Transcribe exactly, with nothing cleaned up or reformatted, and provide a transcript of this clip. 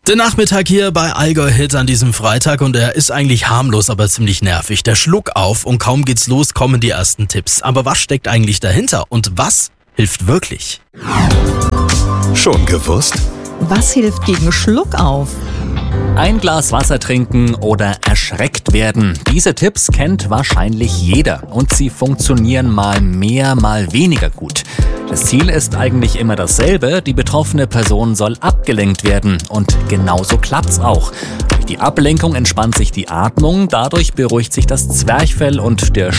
Der Nachmittag hier bei Allgäu Hit an diesem Freitag und er ist eigentlich harmlos, aber ziemlich nervig. Der Schluck auf und kaum geht's los, kommen die ersten Tipps. Aber was steckt eigentlich dahinter und was hilft wirklich? Schon gewusst? Was hilft gegen Schluckauf? Ein Glas Wasser trinken oder erschreckt werden. Diese Tipps kennt wahrscheinlich jeder und sie funktionieren mal mehr, mal weniger gut. Das Ziel ist eigentlich immer dasselbe, die betroffene Person soll abgelenkt werden und genauso klappt's auch. Durch die Ablenkung entspannt sich die Atmung, dadurch beruhigt sich das Zwerchfell und der